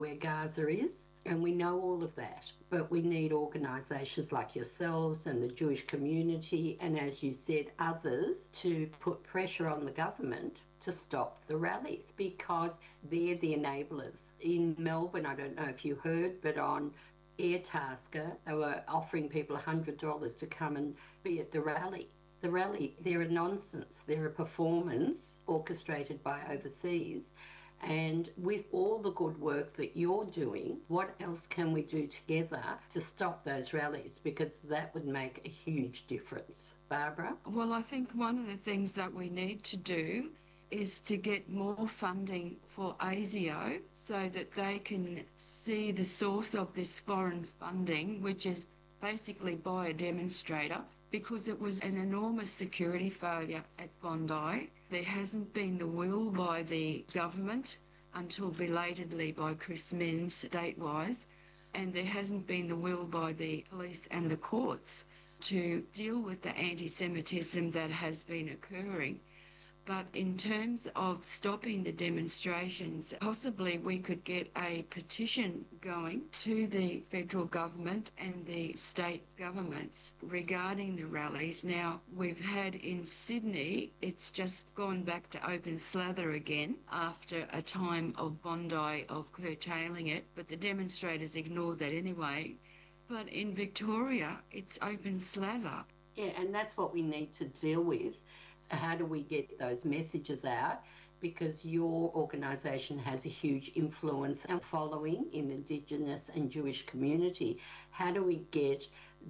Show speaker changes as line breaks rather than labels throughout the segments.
where Gaza is, and we know all of that. But we need organisations like yourselves and the Jewish community, and as you said, others, to put pressure on the government to stop the rallies because they're the enablers. In Melbourne, I don't know if you heard, but on Airtasker, they were offering people $100 to come and be at the rally. The rally, they're a nonsense. They're a performance orchestrated by overseas. And with all the good work that you're doing, what else can we do together to stop those rallies? Because that would make a huge difference. Barbara?
Well, I think one of the things that we need to do is to get more funding for ASIO so that they can see the source of this foreign funding, which is basically by a demonstrator, because it was an enormous security failure at Bondi. There hasn't been the will by the government until belatedly by Chris Minns state-wise, and there hasn't been the will by the police and the courts to deal with the anti-Semitism that has been occurring. But in terms of stopping the demonstrations, possibly we could get a petition going to the federal government and the state governments regarding the rallies. Now, we've had in Sydney, it's just gone back to open slather again after a time of Bondi of curtailing it, but the demonstrators ignored that anyway. But in Victoria, it's open slather.
Yeah, and that's what we need to deal with. How do we get those messages out? Because your organisation has a huge influence and following in Indigenous and Jewish community. How do we get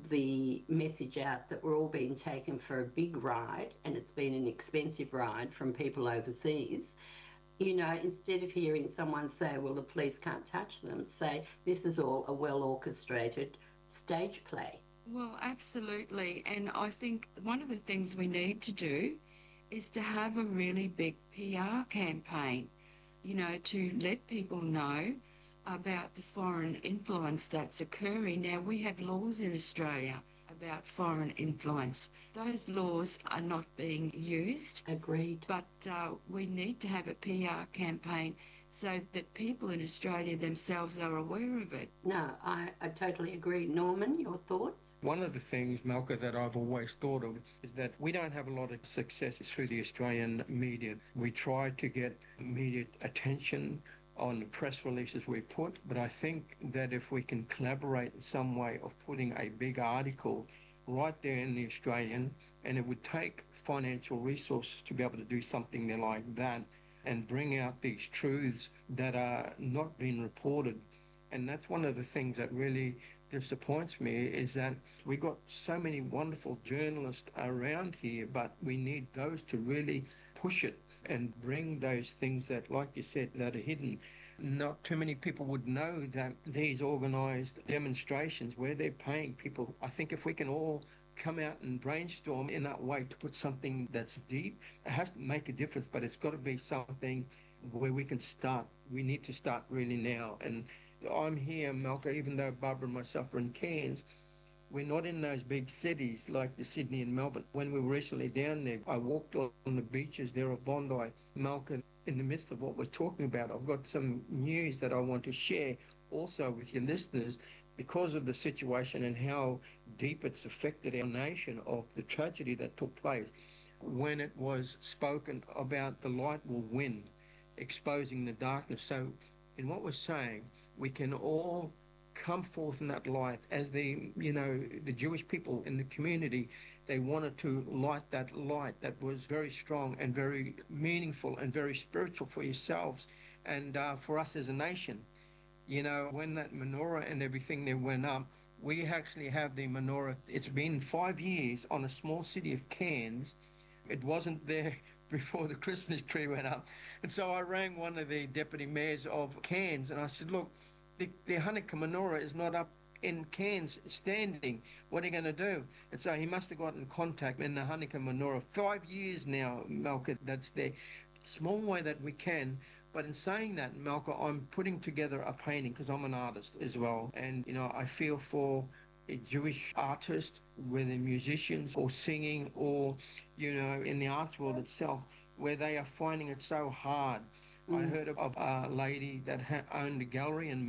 the message out that we're all being taken for a big ride, and it's been an expensive ride from people overseas? You know, instead of hearing someone say, well, the police can't touch them, say, this is all a well orchestrated stage play.
Well, absolutely. And I think one of the things we need to do is to have a really big PR campaign, you know, to let people know about the foreign influence that's occurring. Now, we have laws in Australia about foreign influence. Those laws are not being used.
Agreed.
But we need to have a PR campaign so that people in Australia themselves are aware of it.
No, I totally agree. Norman, your thoughts?
One of the things, Malka, that I've always thought of is that we don't have a lot of success through the Australian media. We try to get media attention on the press releases we put, but I think that if we can collaborate in some way of putting a big article right there in the Australian, and it would take financial resources to be able to do something there like that and bring out these truths that are not being reported. And that's one of the things that really disappoints me, is that we got so many wonderful journalists around here, but we need those to really push it and bring those things that, like you said, that are hidden. Not too many people would know that these organised demonstrations where they're paying people, I think if we can all come out and brainstorm in that way to put something that's deep, it has to make a difference, but it's got to be something where we can start. We need to start really now. And I'm here, Malka, even though Barbara and myself are in Cairns, we're not in those big cities like the Sydney and Melbourne. When we were recently down there, I walked on the beaches there of Bondi. Malka, in the midst of what we're talking about, I've got some news that I want to share also with your listeners because of the situation and how deep it's affected our nation of the tragedy that took place. When it was spoken about the light will win, exposing the darkness. So in what we're saying, we can all come forth in that light as the Jewish people in the community. They wanted to light that light that was very strong and very meaningful and very spiritual for yourselves and for us as a nation. You know, when that menorah and everything there went up, we actually have the menorah. It's been 5 years on a small city of Cairns. It wasn't there before the Christmas tree went up. And so I rang one of the deputy mayors of Cairns and I said, look, the Hanukkah menorah is not up in Cairns standing. What are you going to do? And so he must have got in contact in the Hanukkah menorah. 5 years now, Malka, that's there. Small way that we can. But in saying that, Malka, I'm putting together a painting because I'm an artist as well. And, you know, I feel for a Jewish artist, whether musicians or singing or, you know, in the arts world itself, where they are finding it so hard. I heard of a lady that owned a gallery in